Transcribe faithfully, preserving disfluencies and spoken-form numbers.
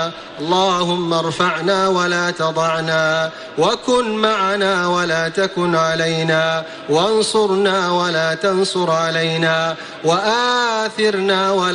اللهم ارفعنا ولا تضعنا، وكن معنا ولا تكن علينا، وانصرنا ولا تنصر علينا، وآثرنا ولا